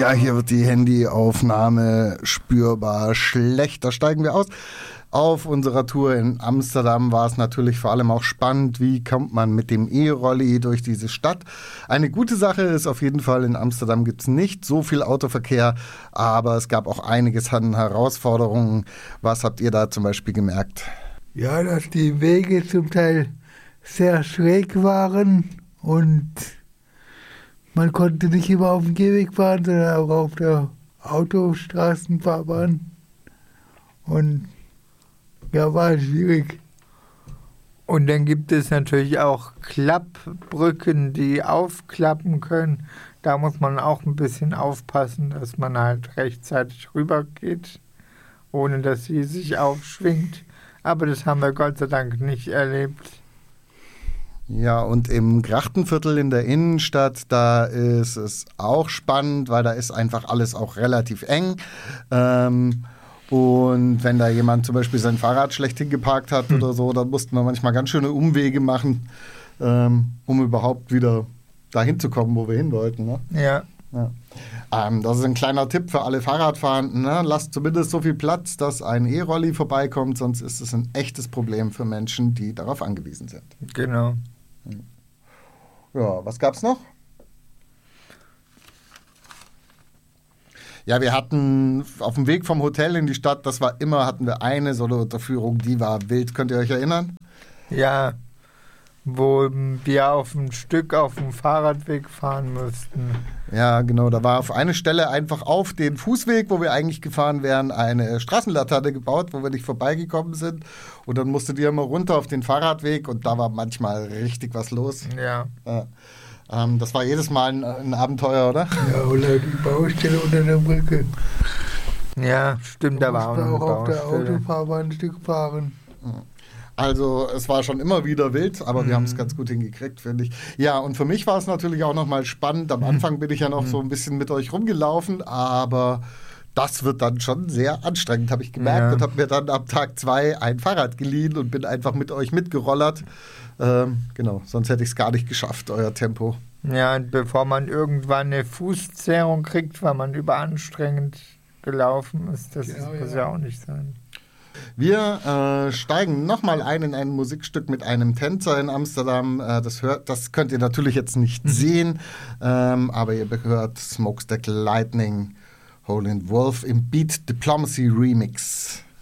Ja, hier wird die Handyaufnahme spürbar schlecht. Da steigen wir aus. Auf unserer Tour in Amsterdam war es natürlich vor allem auch spannend, wie kommt man mit dem E-Rolli durch diese Stadt. Eine gute Sache ist auf jeden Fall, in Amsterdam gibt es nicht so viel Autoverkehr, aber es gab auch einiges an Herausforderungen. Was habt ihr da zum Beispiel gemerkt? Ja, dass die Wege zum Teil sehr schräg waren und man konnte nicht immer auf dem Gehweg fahren, sondern auch auf der Autostraßenfahrbahn. Und ja, war schwierig. Und dann gibt es natürlich auch Klappbrücken, die aufklappen können. Da muss man auch ein bisschen aufpassen, dass man halt rechtzeitig rübergeht, ohne dass sie sich aufschwingt. Aber das haben wir Gott sei Dank nicht erlebt. Ja, und im Grachtenviertel in der Innenstadt, da ist es auch spannend, weil da ist einfach alles auch relativ eng. Und wenn da jemand zum Beispiel sein Fahrrad schlecht hingeparkt hat oder so, dann mussten wir manchmal ganz schöne Umwege machen, um überhaupt wieder dahin zu kommen, wo wir hin wollten. Ne? Ja. Das ist ein kleiner Tipp für alle Fahrradfahrenden. Ne? Lasst zumindest so viel Platz, dass ein E-Rolli vorbeikommt, sonst ist es ein echtes Problem für Menschen, die darauf angewiesen sind. Genau. Ja, was gab's noch? Ja, wir hatten auf dem Weg vom Hotel in die Stadt, hatten wir eine Solo-Unterführung, die war wild. Könnt ihr euch erinnern? Ja, wo wir auf dem Fahrradweg fahren mussten. Ja, genau. Da war auf eine Stelle einfach auf den Fußweg, wo wir eigentlich gefahren wären, eine Straßenlaterne gebaut, wo wir nicht vorbeigekommen sind. Und dann musstet ihr immer runter auf den Fahrradweg und da war manchmal richtig was los. Ja. Das war jedes Mal ein Abenteuer, oder? Ja, oder die Baustelle unter der Brücke. Ja, stimmt, da war auch eine auf der Baustelle. Autofahrbahn ein Stück fahren. Also es war schon immer wieder wild, aber wir haben es ganz gut hingekriegt, finde ich. Ja, und für mich war es natürlich auch nochmal spannend. Am Anfang bin ich ja noch so ein bisschen mit euch rumgelaufen, aber das wird dann schon sehr anstrengend, habe ich gemerkt. Und habe mir dann ab Tag 2 ein Fahrrad geliehen und bin einfach mit euch mitgerollert. Genau, sonst hätte ich es gar nicht geschafft, euer Tempo. Ja, und bevor man irgendwann eine Fußzehrung kriegt, weil man überanstrengend gelaufen ist, das muss ja auch nicht sein. Wir steigen nochmal ein in ein Musikstück mit einem Tänzer in Amsterdam. Das könnt ihr natürlich jetzt nicht sehen, aber ihr hört Smokestack Lightning, Hole in Wolf im Beat Diplomacy Remix.